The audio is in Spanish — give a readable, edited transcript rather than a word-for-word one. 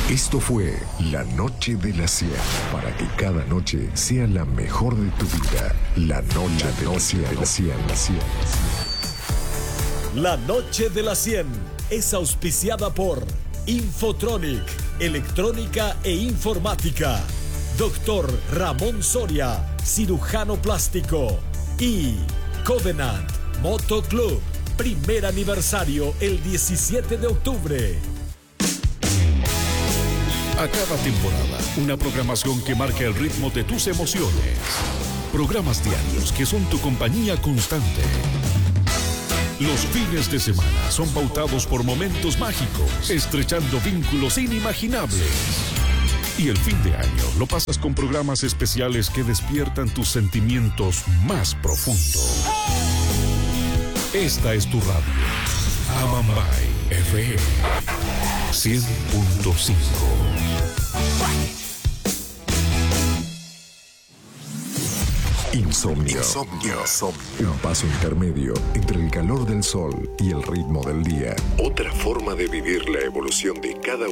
Esto fue La Noche de la 100, para que cada noche sea la mejor de tu vida. La Noche de la 100. La Noche de la 100 es auspiciada por Infotronic, electrónica e informática. Doctor Ramón Soria, cirujano plástico. Y Covenant Moto Club, primer aniversario el 17 de octubre. A cada temporada, una programación que marca el ritmo de tus emociones. Programas diarios que son tu compañía constante. Los fines de semana son pautados por momentos mágicos, estrechando vínculos inimaginables. Y el fin de año lo pasas con programas especiales que despiertan tus sentimientos más profundos. Esta es tu radio. Amambay FM 100.5. Insomnio. Un paso intermedio entre el calor del sol y el ritmo del día. Otra forma de vivir la evolución de cada